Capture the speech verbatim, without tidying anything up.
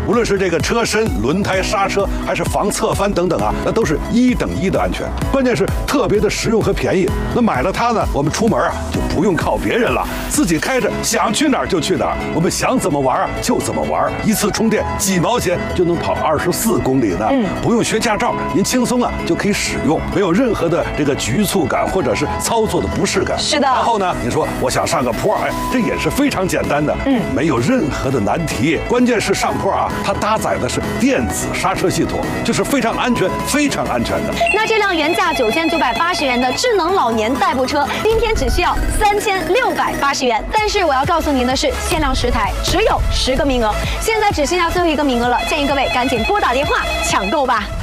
无论是这个车身、轮胎、刹车，还是防侧翻等等啊，那都是一等一的安全。关键是特别的实用和便宜。那买了它呢，我们出门啊就不用靠别人了，自己开着想去哪儿就去哪儿，我们想怎么玩啊就怎么玩，一次充电几毛钱就能跑二十四公里呢。嗯，不用学驾照，您轻松啊就可以使用，没有任何的这个局促感或者是操作的不适感。 是的。 然后呢，你说我想上个坡，哎，这也是非常简单的，嗯，没有任何的难题。关键是上坡啊，它搭载的是电子刹车系统，就是非常安全、非常安全的。 那这辆原价九千九百八十元的智能老年代步车，今天只需要三千六百八十元。但是我要告诉您的是，限量十台，只有十个名额，现在只剩下最后一个名额了，建议各位赶紧拨打电话抢购吧。